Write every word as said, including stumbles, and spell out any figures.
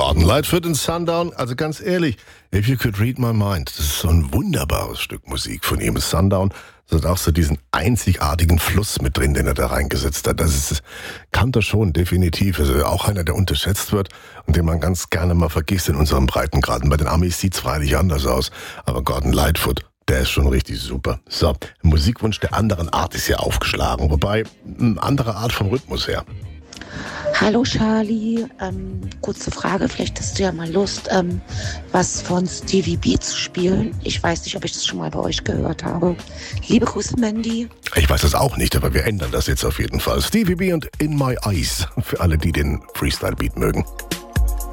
Gordon Lightfoot in Sundown, also ganz ehrlich, If You Could Read My Mind, das ist so ein wunderbares Stück Musik von ihm. Sundown, das hat auch so diesen einzigartigen Fluss mit drin, den er da reingesetzt hat. Das ist, kann er schon, definitiv. Also auch einer, der unterschätzt wird und den man ganz gerne mal vergisst in unserem Breitengraden. Bei den Amis sieht's freilich anders aus, aber Gordon Lightfoot, der ist schon richtig super. So, Musikwunsch der anderen Art ist ja aufgeschlagen, wobei eine andere Art vom Rhythmus her. Hallo Charlie, ähm, kurze Frage, vielleicht hast du ja mal Lust, ähm, was von Stevie B zu spielen. Ich weiß nicht, ob ich das schon mal bei euch gehört habe. Liebe Grüße, Mandy. Ich weiß das auch nicht, aber wir ändern das jetzt auf jeden Fall. Stevie B und In My Eyes, für alle, die den Freestyle-Beat mögen.